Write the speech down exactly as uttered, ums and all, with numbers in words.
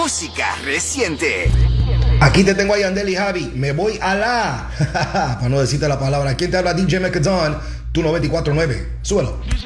música reciente. Aquí te tengo a Yandel y Javi. Me voy a la... Para no decirte la palabra. ¿Quién te habla? D J Macadon. Tu noventa y cuatro nueve. Súbelo.